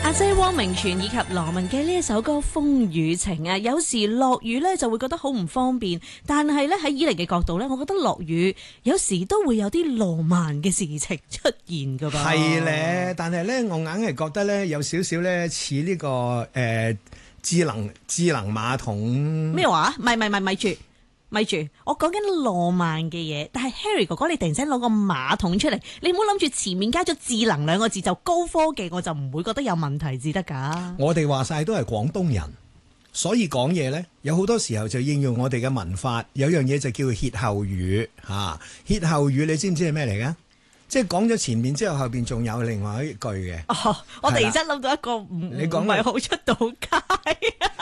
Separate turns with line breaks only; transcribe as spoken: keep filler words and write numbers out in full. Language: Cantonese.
阿姐汪明荃以及羅文嘅呢一首歌《風雨情》啊，有時落雨咧就會覺得好唔方便，但係咧喺以玲嘅角度咧，我覺得落雨有時都會有啲浪漫嘅事情出現噶噃。
係咧，但係咧我硬係覺得咧有少少咧似呢個誒、呃、智能智能馬桶。
咩話？咪咪咪咪住咪住，我講緊浪漫嘅嘢，但係 Harry 哥哥你突然間攞個馬桶出嚟，你唔好諗住前面加咗智能兩個字就高科技，我就唔會覺得有問題至得噶。
我哋話晒都係廣東人，所以講嘢呢，有好多時候就應用我哋嘅文法，有樣嘢就叫歇後語嚇。歇後語你知唔知係咩嚟㗎？即係講咗前面之後，後邊仲有另外一句嘅。
哦，我突然間諗到一個唔唔係好出到街。